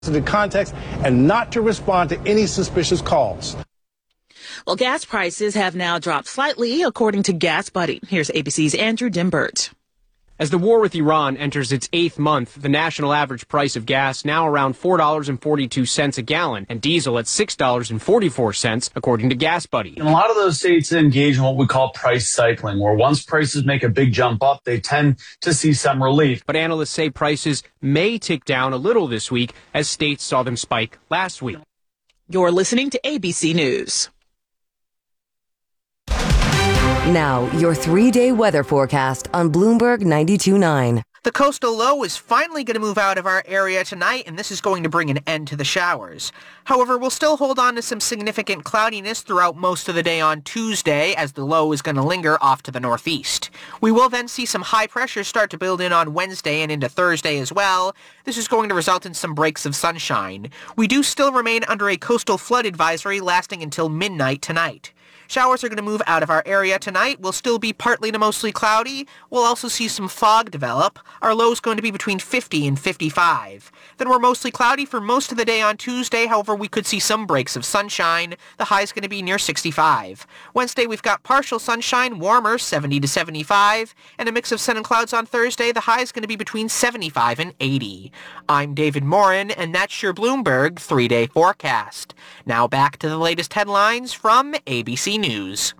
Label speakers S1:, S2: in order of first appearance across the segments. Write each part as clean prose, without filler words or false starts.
S1: the context and not to respond to any suspicious calls.
S2: Well, gas prices have now dropped slightly, according to Gas Buddy. Here's ABC's Andrew Dimbert.
S3: As the war with Iran enters its 8th month, the national average price of gas now around $4.42 a gallon, and diesel at $6.44, according to Gas Buddy.
S4: And a lot of those states engage in what we call price cycling, where once prices make a big jump up, they tend to see some relief.
S3: But analysts say prices may tick down a little this week, as states saw them spike last week.
S2: You're listening to ABC News.
S5: Now, your 3-day weather forecast on Bloomberg 92.9.
S6: The coastal low is finally going to move out of our area tonight, and this is going to bring an end to the showers. However, we'll still hold on to some significant cloudiness throughout most of the day on Tuesday, as the low is going to linger off to the northeast. We will then see some high pressure start to build in on Wednesday and into Thursday as well. This is going to result in some breaks of sunshine. We do still remain under a coastal flood advisory lasting until midnight tonight. Showers are going to move out of our area tonight. We'll still be partly to mostly cloudy. We'll also see some fog develop. Our low is going to be between 50 and 55. Then we're mostly cloudy for most of the day on Tuesday. However, we could see some breaks of sunshine. The high is going to be near 65. Wednesday, we've got partial sunshine, warmer, 70 to 75. And a mix of sun and clouds on Thursday. The high is going to be between 75 and 80. I'm David Morin, and that's your Bloomberg 3-day forecast. Now back to the latest headlines from ABC News.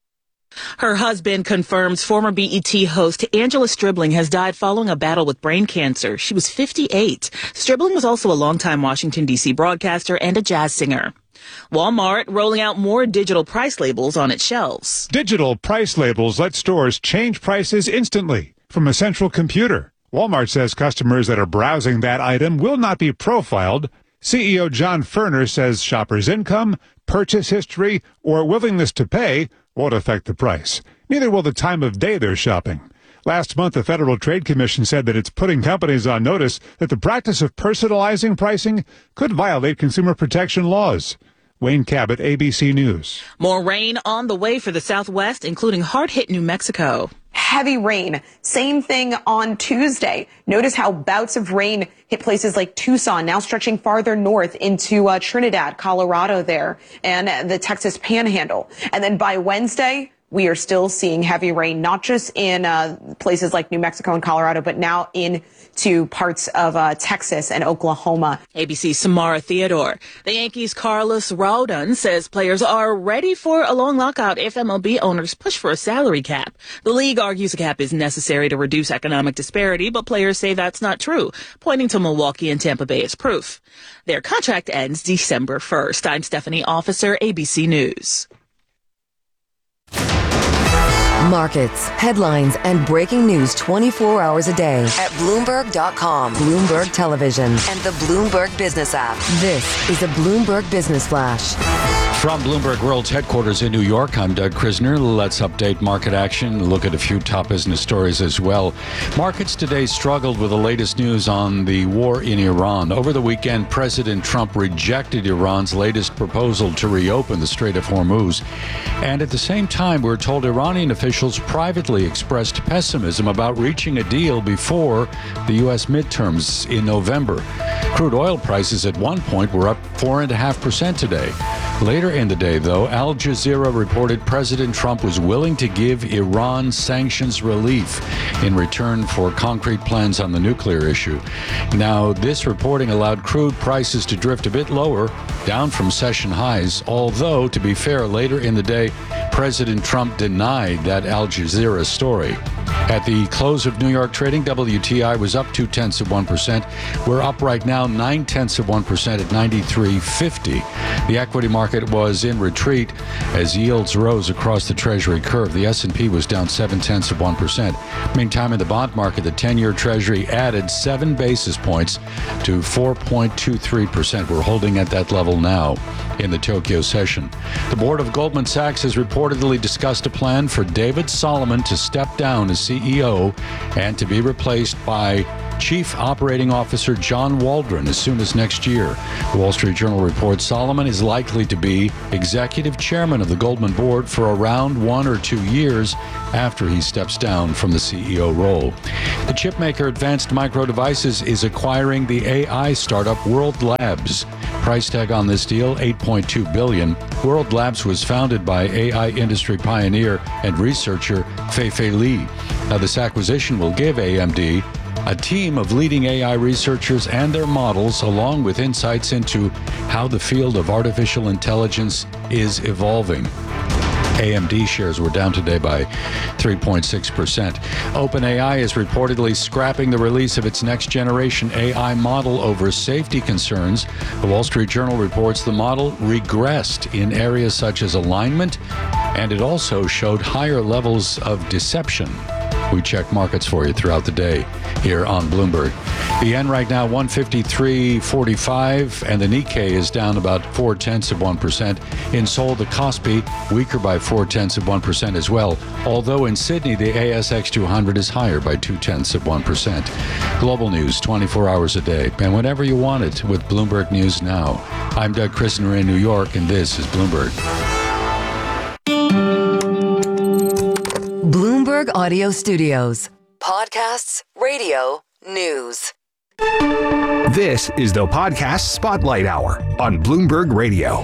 S2: Her husband confirms former BET host Angela Stribling has died following a battle with brain cancer. She was 58. Stribling was also a longtime Washington, D.C. broadcaster and a jazz singer. Walmart rolling out more digital price labels on its shelves.
S7: Digital price labels let stores change prices instantly from a central computer. Walmart says customers that are browsing that item will not be profiled. CEO John Furner says shoppers' income, purchase history, or willingness to pay won't affect the price. Neither will the time of day they're shopping. Last month, the Federal Trade Commission said that it's putting companies on notice that the practice of personalizing pricing could violate consumer protection laws. Wayne Cabot, ABC News.
S2: More rain on the way for the Southwest, including hard-hit New Mexico.
S8: Heavy rain. Same thing on Tuesday. Notice how bouts of rain hit places like Tucson, now stretching farther north into Trinidad, Colorado there, and the Texas Panhandle. And then by Wednesday, we are still seeing heavy rain, not just in places like New Mexico and Colorado, but now into parts of Texas and Oklahoma.
S2: ABC's Samara Theodore. The Yankees' Carlos Rodon says players are ready for a long lockout if MLB owners push for a salary cap. The league argues a cap is necessary to reduce economic disparity, but players say that's not true, pointing to Milwaukee and Tampa Bay as proof. Their contract ends December 1st. I'm Stephanie Officer, ABC News.
S5: Markets, headlines, and breaking news 24 hours a day at Bloomberg.com, Bloomberg Television, and the Bloomberg Business app. This is a Bloomberg Business Flash.
S9: From Bloomberg World's headquarters in New York, I'm Doug Krisner. Let's update market action, look at a few top business stories as well. Markets today struggled with the latest news on the war in Iran. Over the weekend, President Trump rejected Iran's latest proposal to reopen the Strait of Hormuz. And at the same time, we're told Iranian officials privately expressed pessimism about reaching a deal before the U.S. midterms in November. Crude oil prices at one point were up 4.5% today. Later in the day, though, Al Jazeera reported President Trump was willing to give Iran sanctions relief in return for concrete plans on the nuclear issue. Now, this reporting allowed crude prices to drift a bit lower, down from session highs, although, to be fair, later in the day, President Trump denied that Al Jazeera story. At the close of New York trading, WTI was up 0.2%. We're up right now 0.9% at 93.50. The equity market was in retreat as yields rose across the Treasury curve. The S&P was down 0.7%. Meantime, in the bond market, the 10-year Treasury added 7 basis points to 4.23%. We're holding at that level now in the Tokyo session. The board of Goldman Sachs has reportedly discussed a plan for David Solomon to step down as CEO and to be replaced by Chief Operating Officer John Waldron as soon as next year. The Wall Street Journal reports Solomon is likely to be executive chairman of the Goldman board for around 1 or 2 years after he steps down from the CEO role. The chipmaker Advanced Micro Devices is acquiring the AI startup World Labs. Price tag on this deal, $8.2 billion. World Labs was founded by AI industry pioneer and researcher Fei-Fei Li. Now, this acquisition will give AMD a team of leading AI researchers and their models, along with insights into how the field of artificial intelligence is evolving. AMD shares were down today by 3.6%. OpenAI is reportedly scrapping the release of its next-generation AI model over safety concerns. The Wall Street Journal reports the model regressed in areas such as alignment, and it also showed higher levels of deception. We check markets for you throughout the day here on Bloomberg. The yen right now 153.45, and the Nikkei is down about 0.4%. In Seoul, the Kospi weaker by 0.4% as well. Although in Sydney, the ASX 200 is higher by 0.2%. Global news 24 hours a day, and whenever you want it with Bloomberg News Now. I'm Doug Christner in New York, and this is Bloomberg.
S5: Bloomberg Audio Studios. Podcasts, radio, news.
S10: This is the Podcast Spotlight Hour on Bloomberg Radio.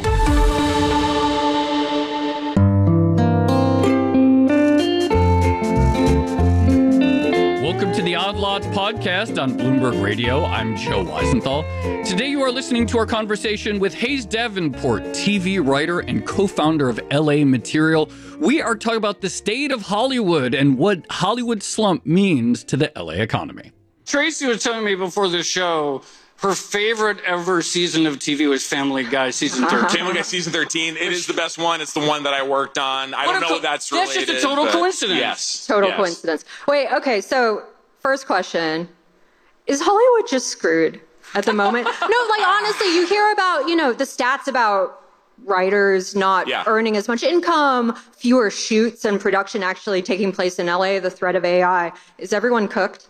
S11: Welcome to the Odd Lots podcast on Bloomberg Radio. I'm Joe Weisenthal. Today you are listening to our conversation with Hayes Davenport, TV writer and co-founder of LA Material. We are talking about the state of Hollywood and what Hollywood slump means to the LA economy. Tracy was telling me before the show her favorite ever season of TV was Family Guy season 13.
S12: Family Guy season 13. It is the best one. It's the one that I worked on. I don't know if that's related.
S11: That's just a total coincidence.
S12: Yes.
S13: Total coincidence. Wait, okay, so first question. Is Hollywood just screwed at the moment? No, like honestly, you hear about, the stats about writers not earning as much income, fewer shoots and production actually taking place in LA, the threat of AI. Is everyone cooked?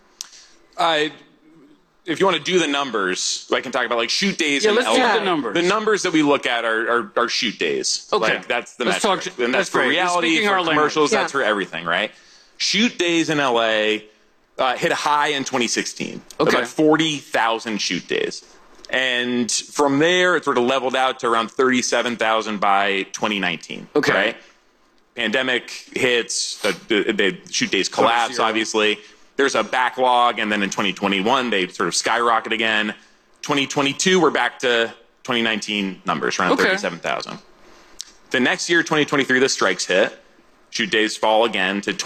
S12: If you want to do the numbers, I can talk about like shoot days.
S11: Let's do the numbers.
S12: The numbers that we look at are shoot days.
S11: Okay.
S12: Like, that's the
S11: Let's
S12: metric. And that's for
S11: great.
S12: reality, for commercials, that's for everything, right? Shoot days in LA hit a high in 2016.
S11: Okay.
S12: About 40,000 shoot days. And from there, it sort of leveled out to around 37,000 by 2019.
S11: Okay.
S12: Right? Pandemic hits, the shoot days collapse, obviously. There's a backlog, and then in 2021, they sort of skyrocket again. 2022, we're back to 2019 numbers, around 37,000. The next year, 2023, the strikes hit. Shoot days fall again to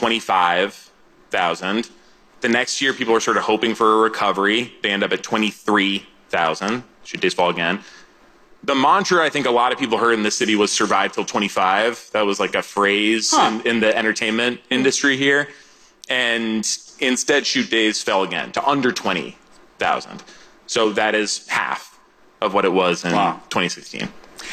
S12: 25,000. The next year, people are sort of hoping for a recovery. They end up at 23,000. Shoot days fall again. The mantra I think a lot of people heard in this city was survive till 25. That was like a phrase in the entertainment industry here. And instead, shoot days fell again to under 20,000. So that is half of what it was in 2016.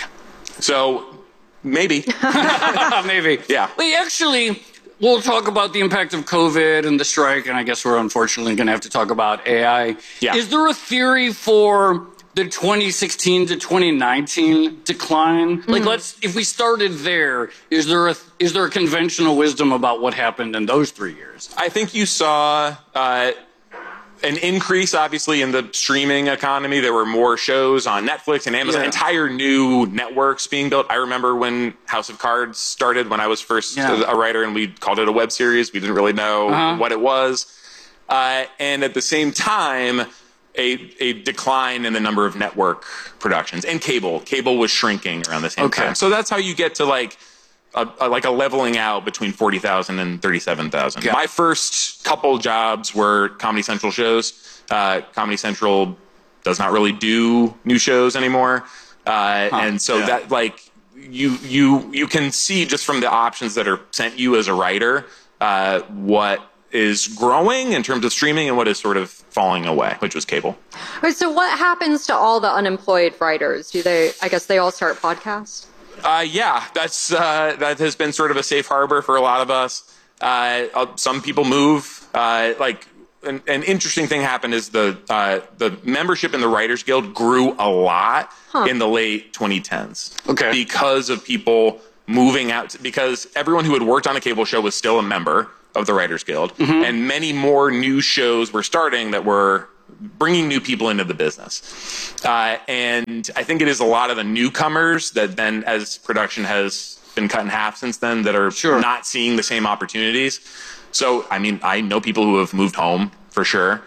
S12: So maybe.
S11: Maybe.
S12: Yeah.
S11: We'll talk about the impact of COVID and the strike, and I guess we're unfortunately going to have to talk about AI.
S12: Yeah.
S11: Is there a theory for the 2016 to 2019 decline? If we started there, is there a conventional wisdom about what happened in those 3 years?
S12: I think you saw an increase, obviously, in the streaming economy. There were more shows on Netflix and Amazon, entire new networks being built. I remember when House of Cards started, when I was first a writer, and we called it a web series. We didn't really know what it was. And at the same time, a decline in the number of network productions, and cable was shrinking around the same time. So that's how you get to like a leveling out between 40,000 and 37,000. Yeah. My first couple jobs were Comedy Central shows. Comedy Central does not really do new shows anymore. And so that you can see just from the options that are sent you as a writer, what is growing in terms of streaming and what is sort of falling away, which was cable.
S13: Wait, so what happens to all the unemployed writers? I guess they all start podcasts?
S12: That has been sort of a safe harbor for a lot of us. Some people move, an interesting thing happened is the membership in the Writers Guild grew a lot in the late 2010s.
S11: Okay.
S12: Because of people moving out, because everyone who had worked on a cable show was still a member of the Writers Guild, and many more new shows were starting that were bringing new people into the business. And I think it is a lot of the newcomers that then, as production has been cut in half since then, that are not seeing the same opportunities. So, I mean, I know people who have moved home for sure,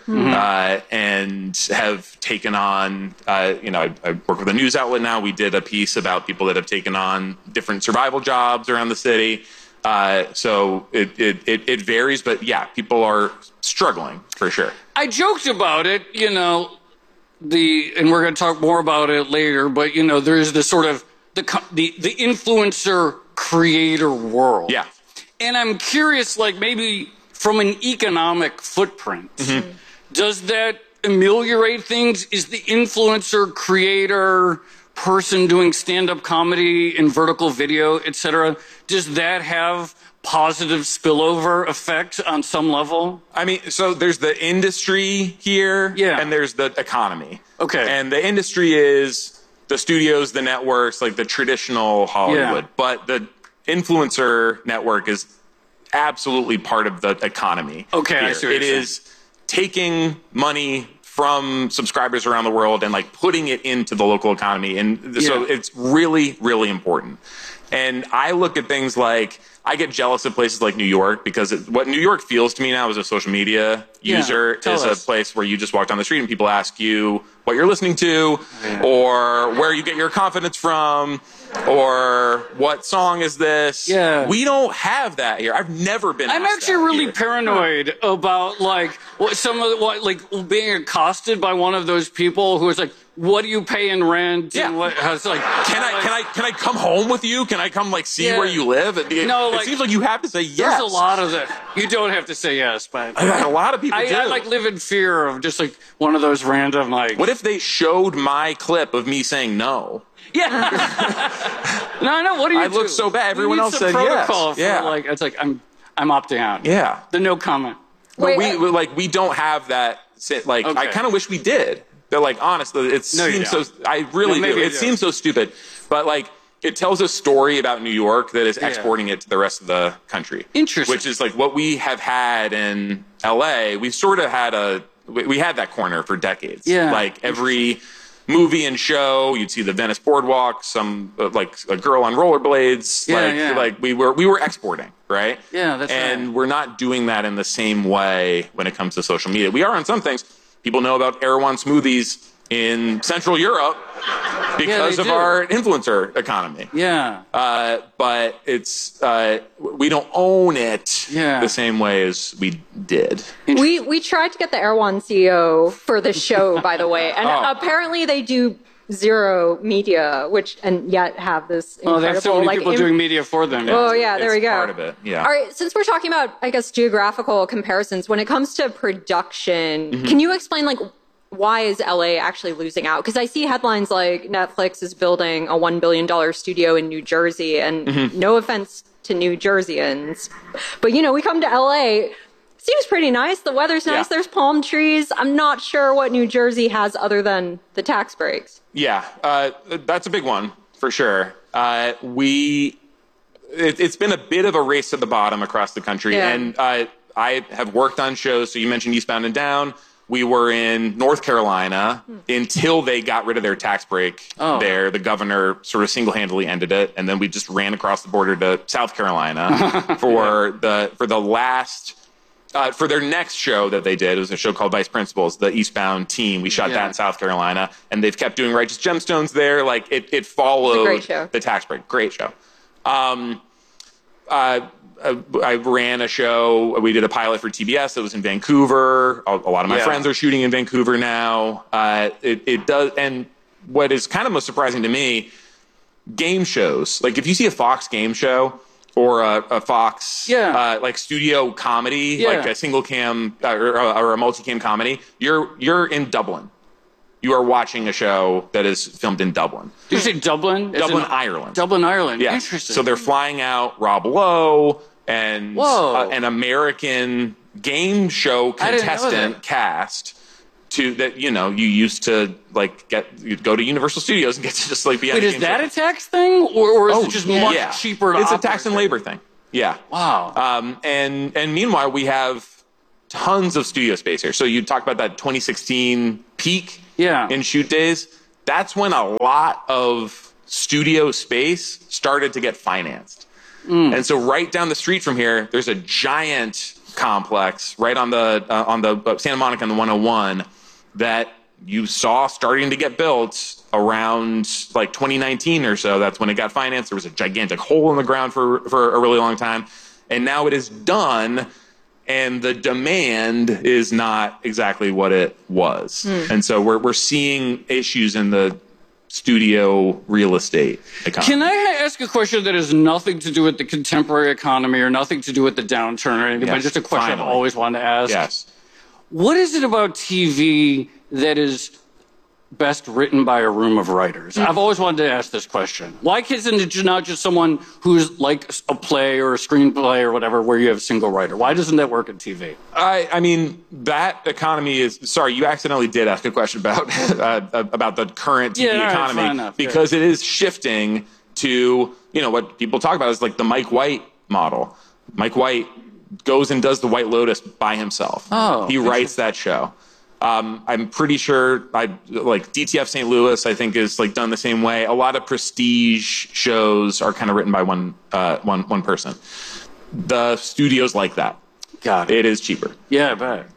S12: and have taken on, I work with a news outlet now. We did a piece about people that have taken on different survival jobs around the city. So it varies, but yeah, people are struggling for sure.
S11: I joked about it, and we're going to talk more about it later, but there's this sort of the influencer creator world.
S12: Yeah.
S11: And I'm curious, like maybe from an economic footprint, does that ameliorate things? Is the influencer creator person doing stand-up comedy in vertical video, etc., does that have positive spillover effect on some level?
S12: I mean, so there's the industry here, and there's the economy.
S11: Okay.
S12: And the industry is the studios, the networks, like the traditional Hollywood.
S11: Yeah.
S12: But the influencer network is absolutely part of the economy.
S11: Okay,
S12: here.
S11: I see what
S12: It
S11: you're
S12: is taking money from subscribers around the world and like putting it into the local economy. And so it's really, really important. And I look at things like, I get jealous of places like New York because what New York feels to me now as a social media user is a place where you just walk down the street and people ask you what you're listening to, or where you get your confidence from, or what song is this.
S11: Yeah.
S12: We don't have that here. I've never been.
S11: I'm actually really paranoid about like being accosted by one of those people who is like, what do you pay in rent?
S12: Yeah.
S11: And what, it's like,
S12: can I come home with you? Can I come like see where you live? It seems like you have to say yes.
S11: There's a lot of that. You don't have to say yes, but
S12: a lot of people do.
S11: I like live in fear of just like one of those random like.
S12: What if they showed my clip of me saying no?
S11: Yeah. No. What do you do?
S12: I look so bad. Everyone else said
S11: protocol
S12: yes.
S11: For, like it's like I'm opting out.
S12: Yeah.
S11: The no comment.
S12: But we don't have that. Like I kind of wish we did. They're like, honestly, it seems so. I really do. It seems so stupid, but like it tells a story about New York that is exporting it to the rest of the country.
S11: Interesting.
S12: Which is like what we have had in LA. We sort of had we had that corner for decades.
S11: Yeah.
S12: Like every movie and show, you'd see the Venice Boardwalk, some like a girl on rollerblades. Like we were exporting, right?
S11: Yeah, that's right.
S12: And we're not doing that in the same way when it comes to social media. We are on some things. People know about Erewhon smoothies in Central Europe because of our influencer economy.
S11: Yeah.
S12: But it's we don't own it the same way as we did.
S13: We tried to get the Erewhon CEO for the show, by the way, and apparently they do zero media, and yet have this incredible.
S11: Oh, there's so many people doing media for them.
S13: Oh yeah, there we go.
S12: Part of it, yeah.
S13: All right, since we're talking about, I guess, geographical comparisons, when it comes to production, can you explain like why is LA actually losing out? Because I see headlines like Netflix is building a $1 billion studio in New Jersey, and no offense to New Jerseyans, but we come to LA. Seems pretty nice. The weather's nice. Yeah. There's palm trees. I'm not sure what New Jersey has other than the tax breaks.
S12: Yeah, that's a big one for sure. It's been a bit of a race to the bottom across the country. And I have worked on shows. So you mentioned Eastbound and Down. We were in North Carolina until they got rid of their tax break there. The governor sort of single-handedly ended it. And then we just ran across the border to South Carolina for the last... for their next show that they did, it was a show called Vice Principals, the Eastbound team. We shot that in South Carolina, and they've kept doing Righteous Gemstones there. Like it followed the tax break. Great show. I ran a show. We did a pilot for TBS that was in Vancouver. A lot of my friends are shooting in Vancouver now. It does, and what is kind of most surprising to me, game shows. Like if you see a Fox game show. Or a Fox, like studio comedy, like a single cam or a multi-cam comedy. You're in Dublin. You are watching a show that is filmed in Dublin.
S11: Did you say Dublin?
S12: Dublin, Ireland.
S11: Dublin, Ireland.
S12: Yeah.
S11: Interesting.
S12: So they're flying out Rob Lowe and an American game show contestant cast you used to you'd go to Universal Studios and get to just be on a game show.
S11: Is that a tax thing, or is it just much cheaper to
S12: It's
S11: operate?
S12: a tax and labor thing. Yeah.
S11: Wow.
S12: And meanwhile, we have tons of studio space here. So you talk about that 2016 peak in shoot days. That's when a lot of studio space started to get financed. And so right down the street from here, there's a giant complex right on the Santa Monica and the 101 that you saw starting to get built around 2019 or so. That's when it got financed. There was a gigantic hole in the ground for a really long time. And now it is done, and the demand is not exactly what it was. And so we're seeing issues in the studio real estate economy.
S11: Can I ask a question that has nothing to do with the contemporary economy or nothing to do with the downturn or anything, but just a question I've always wanted to ask?
S12: Yes.
S11: What is it about TV that is best written by a room of writers? I've always wanted to ask this question. Why isn't it not just someone who's like a play or a screenplay or whatever where you have a single writer? Why doesn't that work in TV?
S12: I mean, that economy is... Sorry, you accidentally did ask a question about the current TV economy.
S11: Fine enough,
S12: because it is shifting to, what people talk about is the Mike White model. Mike White goes and does The White Lotus by himself. He writes that show. I'm pretty sure DTF St. Louis, I think, is done the same way. A lot of prestige shows are kind of written by one person. The studios like that.
S11: Got it.
S12: It is cheaper.
S11: Yeah,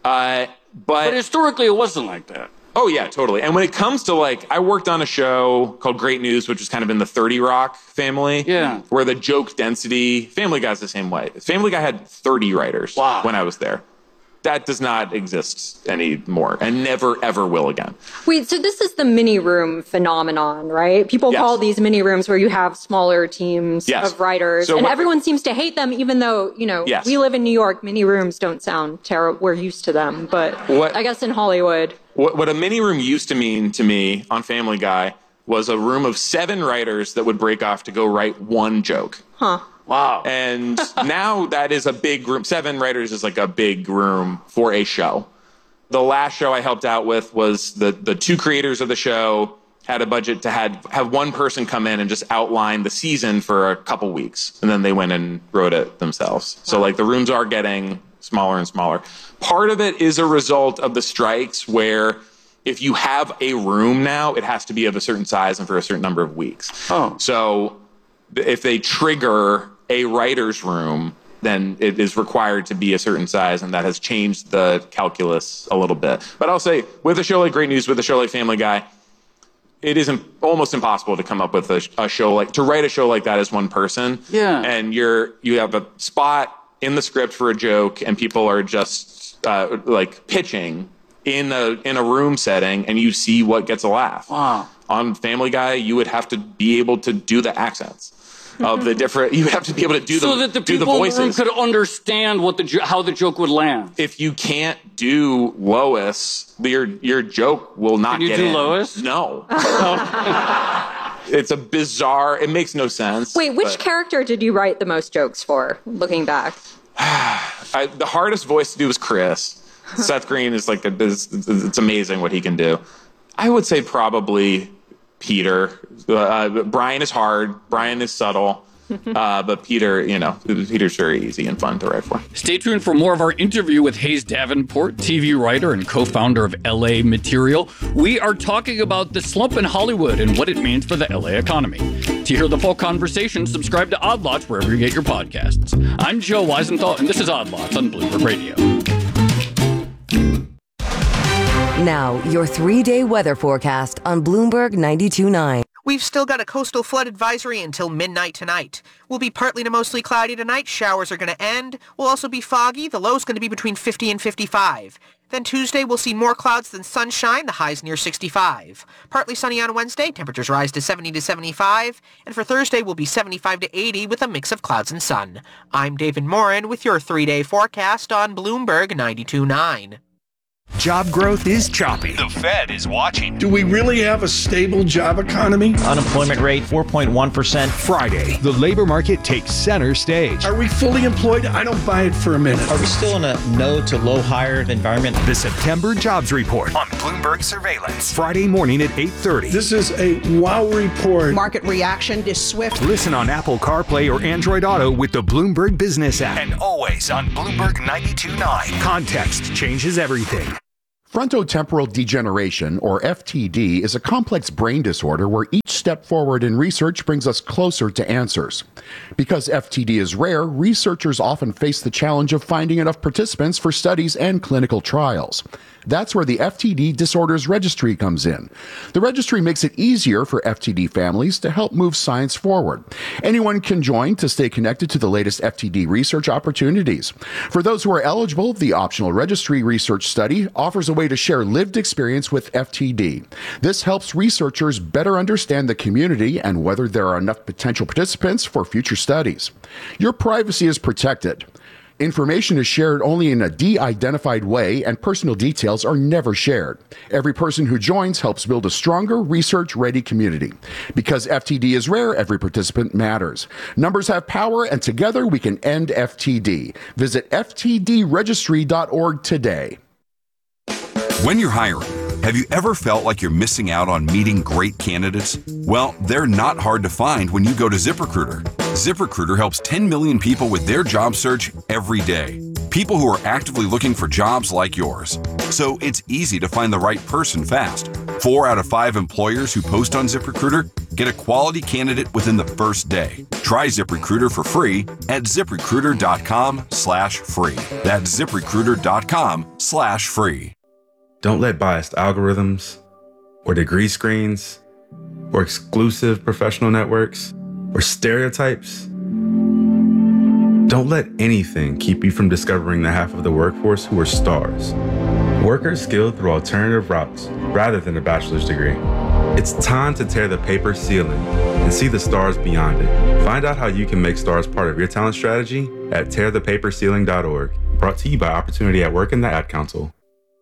S11: I bet. But historically, it wasn't like that.
S12: Oh, yeah, totally. And when it comes to I worked on a show called Great News, which was kind of in the 30 Rock family.
S11: Yeah.
S12: Where the joke density, Family Guy's the same way. Family Guy had 30 writers when I was there. That does not exist anymore and never, ever will again.
S13: Wait, so this is the mini room phenomenon, right? People call these mini rooms where you have smaller teams of writers, and everyone seems to hate them, even though, we live in New York. Mini rooms don't sound terrible. We're used to them. But I guess in Hollywood.
S12: What a mini room used to mean to me on Family Guy was a room of 7 writers that would break off to go write one joke.
S13: Huh.
S11: Wow.
S12: And now that is a big room. 7 writers is a big room for a show. The last show I helped out with was the 2 creators of the show had a budget to have one person come in and just outline the season for a couple weeks. And then they went and wrote it themselves. So the rooms are getting smaller and smaller. Part of it is a result of the strikes where if you have a room now, it has to be of a certain size and for a certain number of weeks. So if they trigger a writer's room, then it is required to be a certain size, and that has changed the calculus a little bit. But I'll say, with a show like Great News, with a show like Family Guy, it is almost impossible to come up with a show to write a show like that as one person.
S11: Yeah.
S12: And you have a spot in the script for a joke, and people are just pitching in a room setting, and you see what gets a laugh.
S11: Wow.
S12: On Family Guy, you would have to be able to do the accents of the different. You would have to be able to do
S11: so that the people in the room could understand how the joke would land.
S12: If you can't do Lois, your joke will not get in.
S11: Can you do Lois?
S12: No. It's a bizarre. It makes no sense.
S13: Wait, which character did you write the most jokes for? Looking back,
S12: the hardest voice to do was Chris. Seth Green is it's amazing what he can do. I would say probably Peter. Brian is hard. Brian is subtle. But Peter, Peter's very easy and fun to write for.
S11: Stay tuned for more of our interview with Hayes Davenport, TV writer and co-founder of LA Material. We are talking about the slump in Hollywood and what it means for the LA economy. To hear the full conversation, subscribe to Odd Lots wherever you get your podcasts. I'm Joe Weisenthal, and this is Odd Lots on Bloomberg Radio.
S5: Now, your 3-day weather forecast on Bloomberg 92.9.
S6: We've still got a coastal flood advisory until midnight tonight. We'll be partly to mostly cloudy tonight. Showers are going to end. We'll also be foggy. The low's going to be between 50 and 55. Then Tuesday, we'll see more clouds than sunshine. The high's near 65. Partly sunny on Wednesday. Temperatures rise to 70 to 75. And for Thursday, we'll be 75 to 80 with a mix of clouds and sun. I'm David Morin with your 3-day forecast on Bloomberg 92.9.
S10: Job growth is choppy. The Fed is watching.
S1: Do we really have a stable job economy?
S14: Unemployment rate 4.1%.
S10: Friday, the labor market takes center stage.
S1: Are we fully employed? I don't buy it for a minute.
S14: Are we still in a no to low hire environment?
S10: The September Jobs Report on Bloomberg Surveillance. Friday morning at 8:30.
S1: This is a wow report.
S15: Market reaction is swift.
S10: Listen on Apple CarPlay or Android Auto with the Bloomberg Business app. And always on Bloomberg 92.9. Context changes everything.
S16: Frontotemporal degeneration, or FTD, is a complex brain disorder where each step forward in research brings us closer to answers. Because FTD is rare, researchers often face the challenge of finding enough participants for studies and clinical trials. That's where the FTD Disorders Registry comes in. The registry makes it easier for FTD families to help move science forward. Anyone can join to stay connected to the latest FTD research opportunities. For those who are eligible, the optional registry research study offers a way to share lived experience with FTD. This helps researchers better understand the community and whether there are enough potential participants for future studies. Your privacy is protected. Information is shared only in a de-identified way, and personal details are never shared. Every person who joins helps build a stronger, research-ready community. Because FTD is rare, every participant matters. Numbers have power, and together we can end FTD. Visit ftdregistry.org today.
S17: When you're hiring, have you ever felt like you're missing out on meeting great candidates? Well, they're not hard to find when you go to ZipRecruiter. ZipRecruiter helps 10 million people with their job search every day. People who are actively looking for jobs like yours. So it's easy to find the right person fast. 4 out of 5 employers who post on ZipRecruiter get a quality candidate within the first day. Try ZipRecruiter for free at ZipRecruiter.com/free. That's ZipRecruiter.com/free.
S18: Don't let biased algorithms or degree screens or exclusive professional networks or stereotypes. Don't let anything keep you from discovering the half of the workforce who are stars. Workers skilled through alternative routes rather than a bachelor's degree. It's time to tear the paper ceiling and see the stars beyond it. Find out how you can make stars part of your talent strategy at tearthepaperceiling.org. Brought to you by Opportunity at Work and the Ad Council.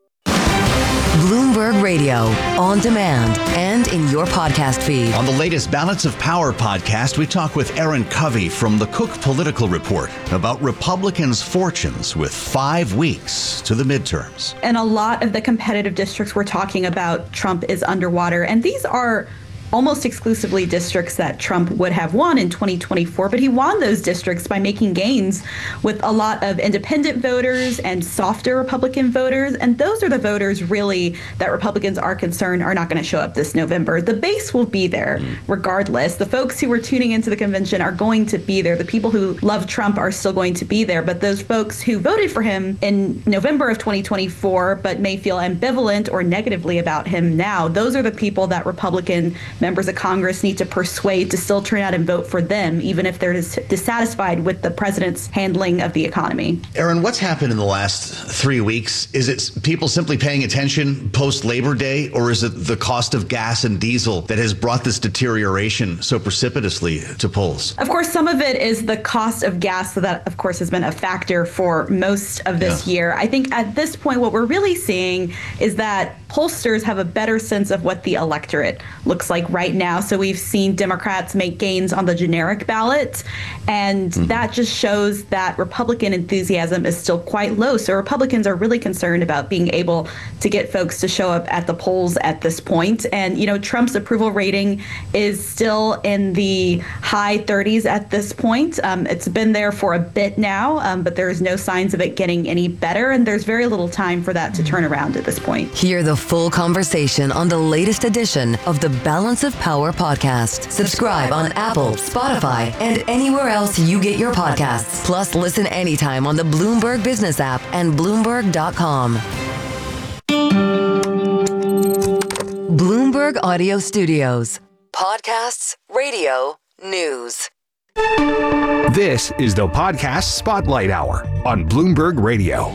S5: Bloomberg Radio, on demand and in your podcast feed.
S19: On the latest Balance of Power podcast, we talk with Aaron Covey from the Cook Political Report about Republicans' fortunes with 5 weeks to the midterms.
S20: And a lot of the competitive districts we're talking about, Trump is underwater. And these are almost exclusively districts that Trump would have won in 2024, but he won those districts by making gains with a lot of independent voters and softer Republican voters. And those are the voters really that Republicans are concerned are not going to show up this November. The base will be there regardless. The folks who are tuning into the convention are going to be there. The people who love Trump are still going to be there. But those folks who voted for him in November of 2024 but may feel ambivalent or negatively about him now, those are the people that Republican members of Congress need to persuade to still turn out and vote for them, even if they're dissatisfied with the president's handling of the economy.
S19: Aaron, what's happened in the last 3 weeks? Is it people simply paying attention post-Labor Day, or is it the cost of gas and diesel that has brought this deterioration so precipitously to polls?
S20: Of course, some of it is the cost of gas, so that, of course, has been a factor for most of this year. I think at this point, what we're really seeing is that pollsters have a better sense of what the electorate looks like right now. So we've seen Democrats make gains on the generic ballot, and that just shows that Republican enthusiasm is still quite low. So Republicans are really concerned about being able to get folks to show up at the polls at this point. And, you know, Trump's approval rating is still in the high 30s at this point. It's been there for a bit now, but there's no signs of it getting any better. And there's very little time for that to turn around at this point.
S5: Hear the full conversation on the latest edition of the Balance of Power podcast. Subscribe on Apple, Spotify, and anywhere else you get your podcasts. Plus, listen anytime on the Bloomberg Business app and Bloomberg.com. Bloomberg Audio Studios. Podcasts, radio, news.
S10: This is the Podcast Spotlight Hour on Bloomberg Radio.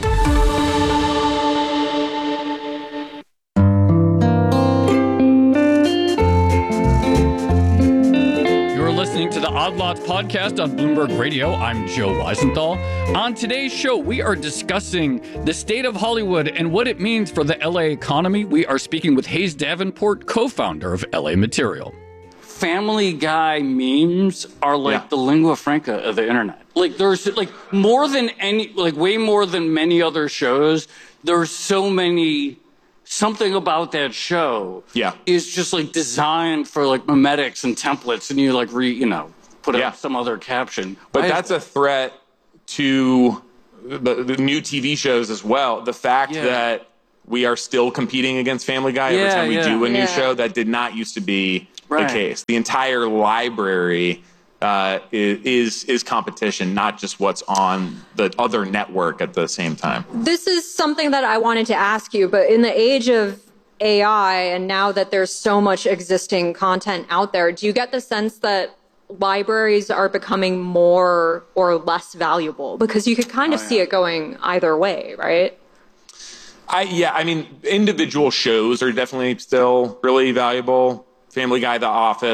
S11: Listening to the the Odd Lots podcast on Bloomberg Radio. I'm Joe Weisenthal. On today's show, we are discussing the state of Hollywood and what it means for the LA economy. We are speaking with Hayes Davenport, co-founder of LA Material.
S21: Family Guy memes are like the lingua franca of the internet. Like there's like more than any, like way more than many other shows. There's so many. Something about that show is just like designed for like memetics and templates, and you like put up some other caption.
S12: But that's a threat to the new TV shows as well. The fact that we are still competing against Family Guy every time we do a new show, that did not used to be the case. The entire library is competition, not just what's on the other network at the same time.
S13: This is something that I wanted to ask you, but in the age of AI and now that there's so much existing content out there, do you get the sense that libraries are becoming more or less valuable? Because you could kind of see it going either way, right?
S12: I mean, individual shows are definitely still really valuable. Family Guy, The Office.